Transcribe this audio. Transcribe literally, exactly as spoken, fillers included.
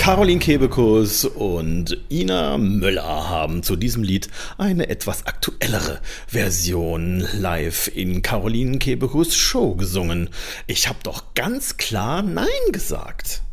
Caroline Kebekus und Ina Müller haben zu diesem Lied eine etwas aktuellere Version live in Caroline Kebekus Show gesungen. Ich habe doch ganz klar Nein gesagt.